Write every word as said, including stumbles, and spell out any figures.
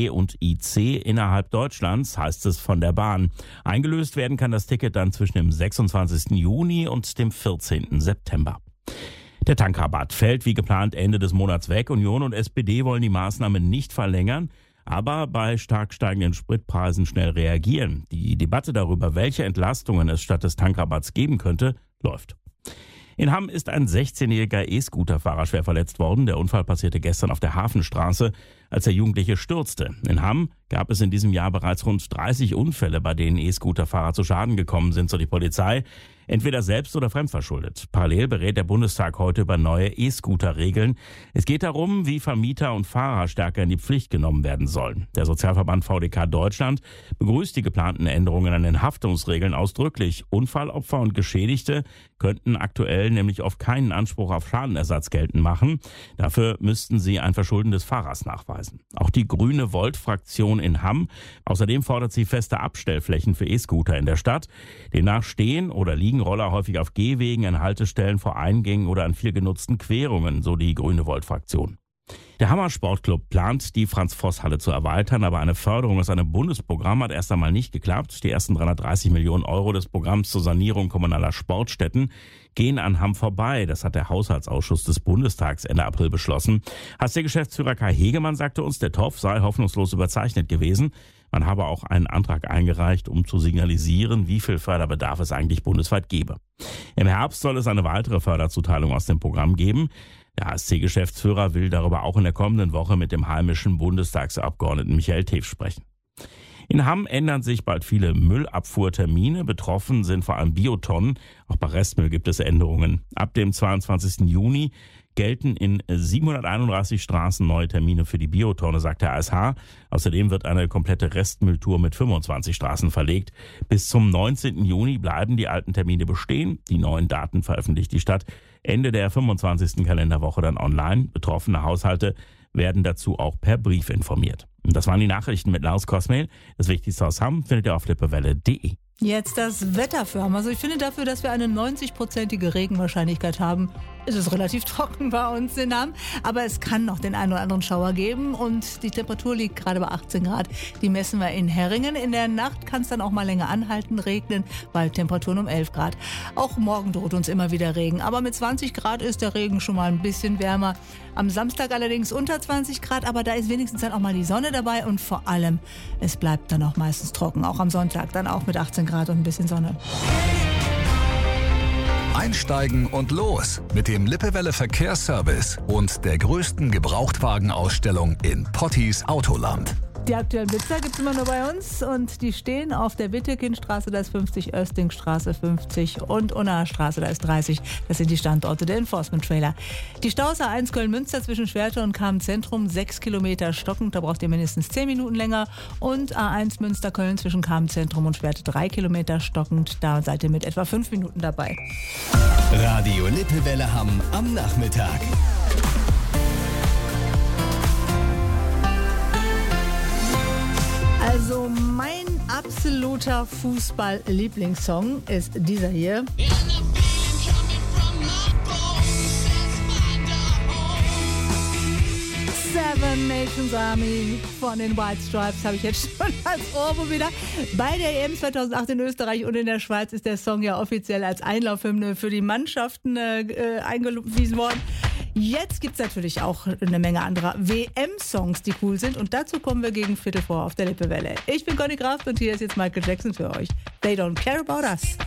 C und I C innerhalb Deutschlands, heißt es von der Bahn. Eingelöst werden kann das Ticket dann zwischen dem sechsundzwanzigsten Juni und dem vierzehnten September. Der Tankrabatt fällt wie geplant Ende des Monats weg. Union und S P D wollen die Maßnahme nicht verlängern, aber bei stark steigenden Spritpreisen schnell reagieren. Die Debatte darüber, welche Entlastungen es statt des Tankrabatts geben könnte, läuft. In Hamm ist ein sechzehnjähriger E-Scooter-Fahrer schwer verletzt worden. Der Unfall passierte gestern auf der Hafenstraße, als der Jugendliche stürzte. In Hamm gab es in diesem Jahr bereits rund dreißig Unfälle, bei denen E-Scooter-Fahrer zu Schaden gekommen sind, so die Polizei. Entweder selbst oder fremdverschuldet. Parallel berät der Bundestag heute über neue E-Scooter-Regeln. Es geht darum, wie Vermieter und Fahrer stärker in die Pflicht genommen werden sollen. Der Sozialverband V D K Deutschland begrüßt die geplanten Änderungen an den Haftungsregeln ausdrücklich. Unfallopfer und Geschädigte könnten aktuell nämlich oft keinen Anspruch auf Schadenersatz geltend machen. Dafür müssten sie ein Verschulden des Fahrers nachweisen. Auch die Grüne Volt-Fraktion in Hamm. Außerdem fordert sie feste Abstellflächen für E-Scooter in der Stadt. Demnach stehen oder liegen Roller häufig auf Gehwegen, an Haltestellen, vor Eingängen oder an viel genutzten Querungen, so die Grüne Volt-Fraktion. Der Hammer Sportclub plant, die Franz-Voss-Halle zu erweitern, aber eine Förderung aus einem Bundesprogramm hat erst einmal nicht geklappt. Die ersten dreihundertdreißig Millionen Euro des Programms zur Sanierung kommunaler Sportstätten gehen an Hamm vorbei. Das hat der Haushaltsausschuss des Bundestags Ende April beschlossen. H S C-Geschäftsführer Kai Hegemann sagte uns, der Topf sei hoffnungslos überzeichnet gewesen. Man habe auch einen Antrag eingereicht, um zu signalisieren, wie viel Förderbedarf es eigentlich bundesweit gebe. Im Herbst soll es eine weitere Förderzuteilung aus dem Programm geben. Der H S C-Geschäftsführer will darüber auch in der kommenden Woche mit dem heimischen Bundestagsabgeordneten Michael Tew sprechen. In Hamm ändern sich bald viele Müllabfuhrtermine. Betroffen sind vor allem Biotonnen. Auch bei Restmüll gibt es Änderungen. Ab dem zweiundzwanzigsten Juni gelten in siebenhunderteinunddreißig Straßen neue Termine für die Biotonne, sagt der A S H. Außerdem wird eine komplette Restmülltour mit fünfundzwanzig Straßen verlegt. Bis zum neunzehnten Juni bleiben die alten Termine bestehen. Die neuen Daten veröffentlicht die Stadt Ende der fünfundzwanzigsten Kalenderwoche dann online. Betroffene Haushalte werden dazu auch per Brief informiert. Und das waren die Nachrichten mit Lars Kosmel. Das Wichtigste aus Hamm findet ihr auf lippewelle punkt de. Jetzt das Wetter für Hamm. Also ich finde dafür, dass wir eine neunzig-prozentige Regenwahrscheinlichkeit haben, ist es relativ trocken bei uns in Hamm. Aber es kann noch den einen oder anderen Schauer geben und die Temperatur liegt gerade bei achtzehn Grad. Die messen wir in Herringen. In der Nacht kann es dann auch mal länger anhalten, regnen, bei Temperaturen um elf Grad. Auch morgen droht uns immer wieder Regen. Aber mit zwanzig Grad ist der Regen schon mal ein bisschen wärmer. Am Samstag allerdings unter zwanzig Grad, aber da ist wenigstens dann auch mal die Sonne dabei und vor allem, es bleibt dann auch meistens trocken. Auch am Sonntag dann auch mit achtzehn Grad und ein bisschen Sonne. Einsteigen und los mit dem Lippewelle Verkehrsservice und der größten Gebrauchtwagenausstellung in Pottis Autoland. Die aktuellen Blitzer gibt es immer nur bei uns und die stehen auf der Wittekindstraße, da ist fünfzig, Östingstraße fünfzig und Unnaer Straße, da ist dreißig. Das sind die Standorte der Enforcement-Trailer. Die Staus A eins Köln-Münster zwischen Schwerte und Kamen-Zentrum, sechs Kilometer stockend, da braucht ihr mindestens zehn Minuten länger. Und A eins Münster-Köln zwischen Kamen-Zentrum und Schwerte, drei Kilometer stockend, da seid ihr mit etwa fünf Minuten dabei. Radio Lippewelle Hamm am Nachmittag. Also mein absoluter Fußball-Lieblingssong ist dieser hier. Seven Nations Army von den White Stripes habe ich jetzt schon als Ohrwurm wieder. Bei der E M zweitausendacht in Österreich und in der Schweiz ist der Song ja offiziell als Einlaufhymne für die Mannschaften äh, eingewiesen worden. Jetzt gibt es natürlich auch eine Menge anderer W M-Songs, die cool sind. Und dazu kommen wir gegen Viertel vor auf der Lippewelle. Ich bin Conny Kraft und hier ist jetzt Michael Jackson für euch. They don't care about us.